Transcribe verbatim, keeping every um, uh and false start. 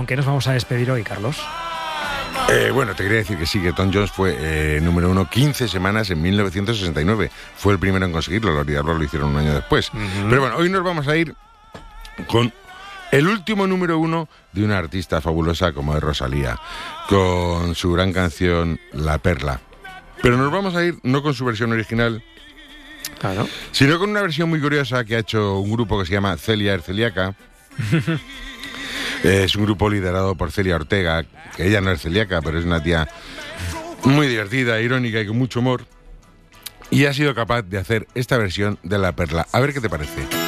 ¿con qué nos vamos a despedir hoy, Carlos? Eh, bueno, te quería decir que sí, que Tom Jones fue eh, número uno quince semanas en mil novecientos sesenta y nueve. Fue el primero en conseguirlo, los Diablos lo hicieron un año después. Uh-huh. Pero bueno, hoy nos vamos a ir con el último número uno de una artista fabulosa como es Rosalía, con su gran canción La Perla. Pero nos vamos a ir no con su versión original, claro, sino con una versión muy curiosa que ha hecho un grupo que se llama Celia Erceliaca. Es un grupo liderado por Celia Ortega, que ella no es celíaca, pero es una tía muy divertida, irónica y con mucho humor. Y ha sido capaz de hacer esta versión de La Perla. A ver qué te parece.